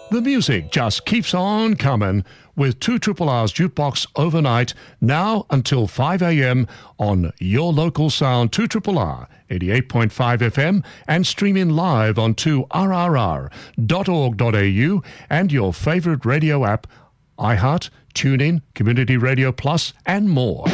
The music just keeps on coming with 2RRR's Jukebox overnight, now until 5 a.m. on your local sound 2RRR 88.5 FM and streaming live on 2rrr.org.au and your favourite radio app, iHeart, TuneIn, Community Radio Plus and more.